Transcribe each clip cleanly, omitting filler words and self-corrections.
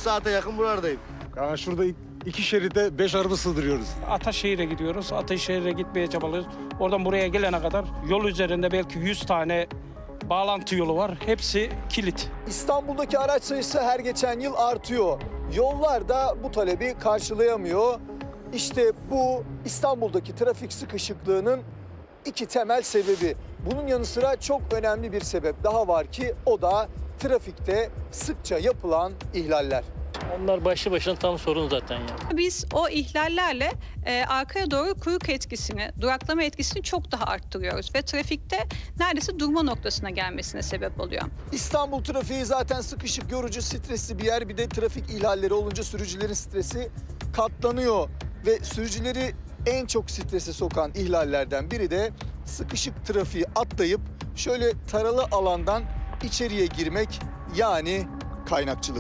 saate yakın buralardayım. Yani şurada 2 şeride 5 araba sığdırıyoruz. Ataşehir'e gidiyoruz. Ataşehir'e gitmeye çabalıyoruz. Oradan buraya gelene kadar yol üzerinde belki 100 tane bağlantı yolu var. Hepsi kilit. İstanbul'daki araç sayısı her geçen yıl artıyor. Yollar da bu talebi karşılayamıyor. İşte bu İstanbul'daki trafik sıkışıklığının iki temel sebebi. Bunun yanı sıra çok önemli bir sebep daha var ki o da trafikte sıkça yapılan ihlaller. Onlar başlı başına tam sorun zaten ya. Biz o ihlallerle arkaya doğru kuyruk etkisini, duraklama etkisini çok daha arttırıyoruz ve trafikte neredeyse durma noktasına gelmesine sebep oluyor. İstanbul trafiği zaten sıkışık, yorucu, stresli bir yer. Bir de trafik ihlalleri olunca sürücülerin stresi katlanıyor ve sürücüleri en çok strese sokan ihlallerden biri de sıkışık trafiği atlayıp şöyle taralı alandan içeriye girmek, yani kaynakçılık.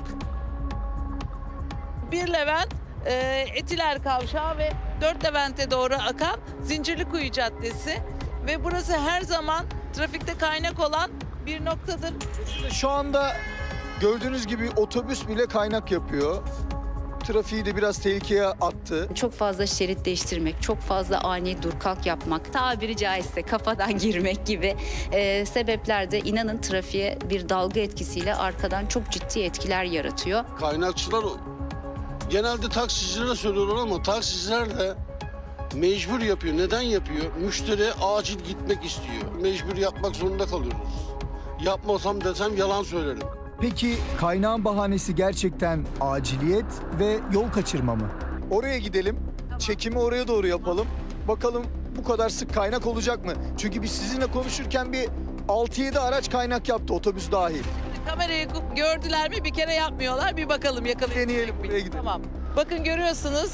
Bir Levent, Etiler Kavşağı ve 4 Levent'e doğru akan Zincirlikuyu Caddesi ve burası her zaman trafikte kaynak olan bir noktadır. Şu anda gördüğünüz gibi otobüs bile kaynak yapıyor. Trafiği de biraz tehlikeye attı. Çok fazla şerit değiştirmek, çok fazla ani dur kalk yapmak, tabiri caizse kafadan girmek gibi sebepler de inanın trafiğe bir dalga etkisiyle arkadan çok ciddi etkiler yaratıyor. Kaynakçılar genelde taksicilere söylüyorlar ama taksiciler de mecbur yapıyor. Neden yapıyor? Müşteri acil gitmek istiyor. Mecbur yapmak zorunda kalıyoruz. Yapmasam desem yalan söylerim. Peki kaynağın bahanesi gerçekten aciliyet ve yol kaçırma mı? Oraya gidelim, çekimi oraya doğru yapalım. Bakalım bu kadar sık kaynak olacak mı? Çünkü biz sizinle konuşurken bir 6-7 araç kaynak yaptı, otobüs dahil. Kamerayı gördüler mi? Bir kere yapmıyorlar. Bir bakalım yakalayabilecek Deneyelim, miyiz? buraya gidelim. Tamam. Bakın görüyorsunuz.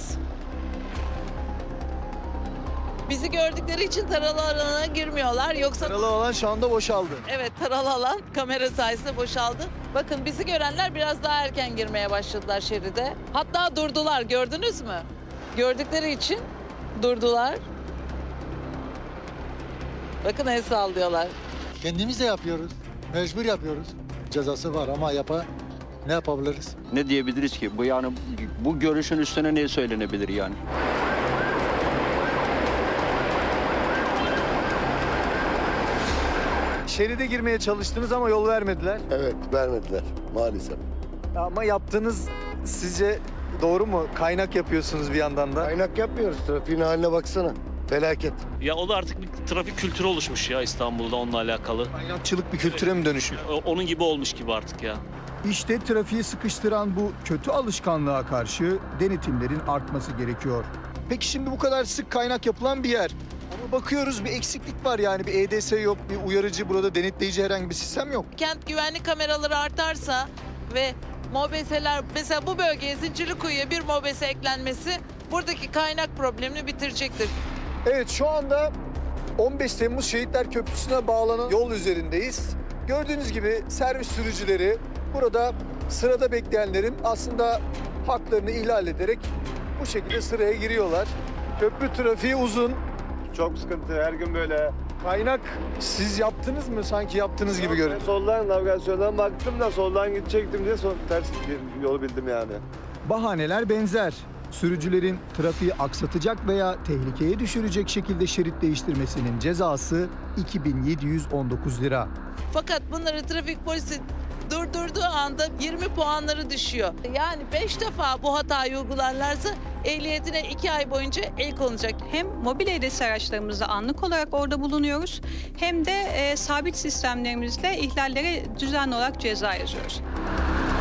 Bizi gördükleri için taralı alana girmiyorlar. Yoksa Taralı alan şu anda boşaldı. evet, taralı alan kamera sayesinde boşaldı. Bakın bizi görenler biraz daha erken girmeye başladılar şeride. Hatta durdular, gördünüz mü? Gördükleri için durdular. Bakın el sallıyorlar. Kendimiz de yapıyoruz. Mecbur yapıyoruz. Cezası var ama ne yapabiliriz? Ne diyebiliriz ki? Bu görüşün üstüne ne söylenebilir yani? Şeride girmeye çalıştınız ama yol vermediler. Evet, vermediler maalesef. Ama yaptığınız sizce doğru mu? Kaynak yapıyorsunuz bir yandan da. Kaynak yapmıyoruz, trafiğin haline baksana. Felaket. Ya o da artık bir trafik kültürü oluşmuş ya İstanbul'da onunla alakalı. Kaynakçılık bir kültüre mi dönüşüyor? Onun gibi olmuş gibi artık ya. İşte trafiği sıkıştıran bu kötü alışkanlığa karşı denetimlerin artması gerekiyor. Peki şimdi bu kadar sık kaynak yapılan bir yer. Ama bakıyoruz bir eksiklik var, yani bir EDS yok, bir uyarıcı, burada denetleyici herhangi bir sistem yok. Kent güvenlik kameraları artarsa ve mobeseler, mesela bu bölgeye Zincirlikuyu'ya bir mobese eklenmesi buradaki kaynak problemini bitirecektir. Evet, şu anda 15 Temmuz Şehitler Köprüsü'ne bağlanan yol üzerindeyiz. Gördüğünüz gibi servis sürücüleri burada sırada bekleyenlerin aslında haklarını ihlal ederek bu şekilde sıraya giriyorlar. Köprü trafiği uzun. Çok sıkıntı, her gün böyle. Kaynak siz yaptınız mı? Sanki yaptınız gibi görünüyor. Soldan navigasyondan baktım da soldan gidecektim diye ters bir yolu bildim yani. Bahaneler benzer. Sürücülerin trafiği aksatacak veya tehlikeye düşürecek şekilde şerit değiştirmesinin cezası 2719 lira. Fakat bunları trafik polisi durdurduğu anda 20 puanları düşüyor. Yani 5 defa bu hatayı uygularlarsa ehliyetine 2 ay boyunca el konacak. Hem mobil EDS araçlarımızda anlık olarak orada bulunuyoruz hem de sabit sistemlerimizle ihlallere düzenli olarak ceza yazıyoruz.